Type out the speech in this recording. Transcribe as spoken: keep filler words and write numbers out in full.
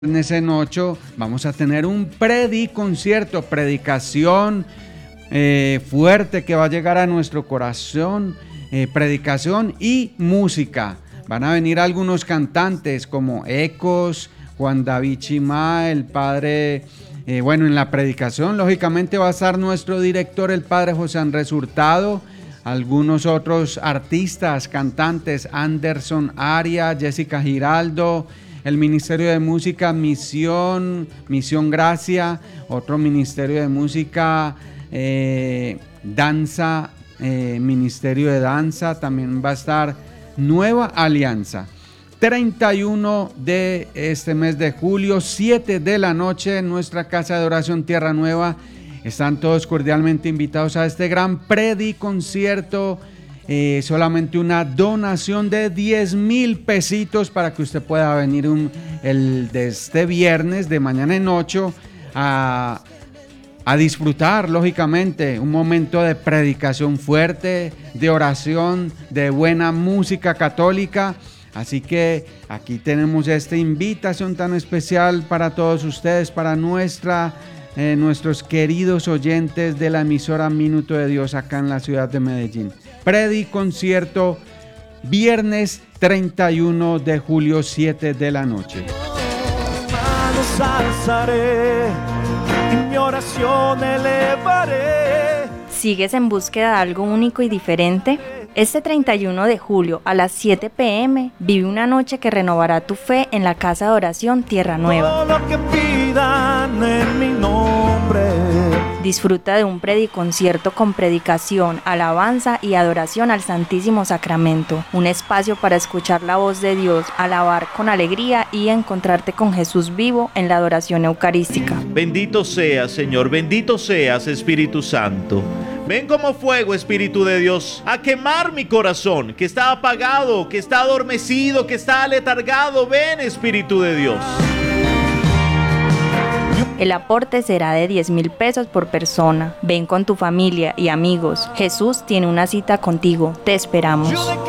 Viernes en ocho vamos a tener un prediconcierto, predicación eh, fuerte que va a llegar a nuestro corazón, eh, predicación y música. Van a venir algunos cantantes como Ecos, Juan David Chimá, el padre, eh, bueno, en la predicación lógicamente va a estar nuestro director, el padre José Andrés Hurtado, algunos otros artistas, cantantes, Anderson Aria, Jessica Giraldo, el Ministerio de Música Misión, Misión Gracia, otro Ministerio de Música, eh, Danza, eh, Ministerio de Danza, también va a estar Nueva Alianza. treinta y uno de este mes de julio, siete de la noche, en nuestra casa de oración Tierra Nueva. Están todos cordialmente invitados a este gran prediconcierto. Eh, solamente una donación de diez mil pesitos para que usted pueda venir un, el de este viernes de mañana en ocho a, a disfrutar lógicamente un momento de predicación fuerte, de oración, de buena música católica. Así que aquí tenemos esta invitación tan especial para todos ustedes, para nuestra Eh, nuestros queridos oyentes de la emisora Minuto de Dios acá en la ciudad de Medellín. Prediconcierto, viernes treinta y uno de julio, siete de la noche. Manos alzaré y mi oración elevaré. ¿Sigues en búsqueda de algo único y diferente? Este treinta y uno de julio a las siete pe eme vive una noche que renovará tu fe en la casa de oración Tierra Nueva. Todo lo que pidan en mi nombre. Disfruta de un prediconcierto con predicación, alabanza y adoración al Santísimo Sacramento. Un espacio para escuchar la voz de Dios, alabar con alegría y encontrarte con Jesús vivo en la adoración eucarística. Bendito seas, Señor, bendito seas, Espíritu Santo. Ven como fuego, Espíritu de Dios, a quemar mi corazón, que está apagado, que está adormecido, que está aletargado. Ven, Espíritu de Dios. El aporte será de diez mil pesos por persona. Ven con tu familia y amigos. Jesús tiene una cita contigo. Te esperamos.